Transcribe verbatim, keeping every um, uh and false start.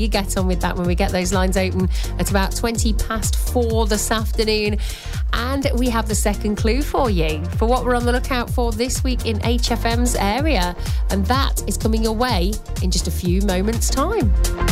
you get on with that when we get those lines open at about twenty past four this afternoon. And we have the second clue for you for what we're on the lookout for this week in H F M's area. And that is coming your way in just a few moments' time.